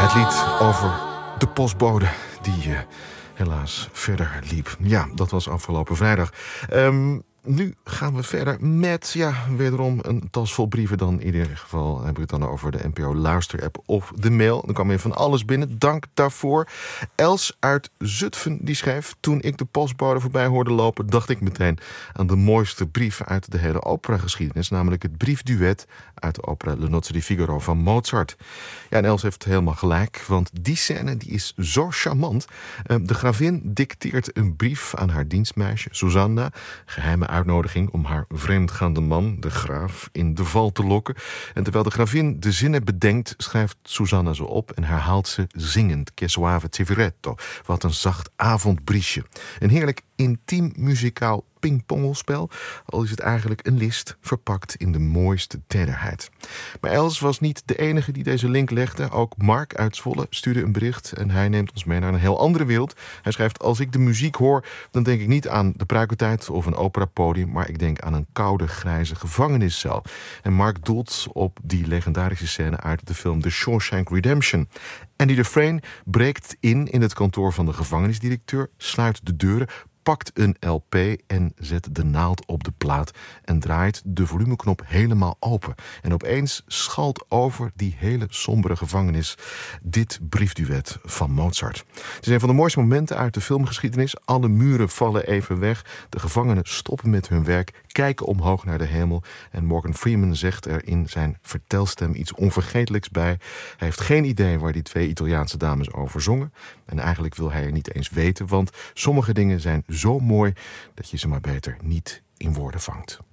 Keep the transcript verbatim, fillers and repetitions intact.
Het lied over de postbode die uh, helaas verder liep. Ja, dat was afgelopen vrijdag. Um, nu gaan we verder met, ja, wederom een tas vol brieven. Dan in ieder geval heb ik het dan over de N P O Luister-app of de mail. Dan kwam weer van alles binnen. Dank daarvoor. Els uit Zutphen die schreef: toen ik de postbode voorbij hoorde lopen, dacht ik meteen aan de mooiste brief uit de hele operageschiedenis, namelijk het briefduet uit de opera Le Nozze di Figaro van Mozart. Ja, en Els heeft helemaal gelijk, want die scène die is zo charmant. De gravin dicteert een brief aan haar dienstmeisje, Susanna. Geheime uitnodiging om haar vreemdgaande man, de graaf, in de val te lokken. En terwijl de gravin de zinnen bedenkt, schrijft Susanna ze op en herhaalt ze zingend. Che suave civiretto. Wat een zacht avondbriesje. Een heerlijk intiem muzikaal pingpongelspel, al is het eigenlijk een list verpakt in de mooiste tederheid. Maar Els was niet de enige die deze link legde. Ook Mark uit Zwolle stuurde een bericht en hij neemt ons mee naar een heel andere wereld. Hij schrijft: als ik de muziek hoor, dan denk ik niet aan de pruikentijd of een operapodium, maar ik denk aan een koude, grijze gevangeniscel. En Mark doelt op die legendarische scène uit de film The Shawshank Redemption. Andy Dufresne breekt in in het kantoor van de gevangenisdirecteur, sluit de deuren, pakt een L P en zet de naald op de plaat en draait de volumeknop helemaal open. En opeens schalt over die hele sombere gevangenis dit briefduet van Mozart. Het is een van de mooiste momenten uit de filmgeschiedenis. Alle muren vallen even weg. De gevangenen stoppen met hun werk, kijken omhoog naar de hemel. En Morgan Freeman zegt er in zijn vertelstem iets onvergetelijks bij. Hij heeft geen idee waar die twee Italiaanse dames over zongen. En eigenlijk wil hij er niet eens weten, want sommige dingen zijn zo mooi dat je ze maar beter niet in woorden vangt.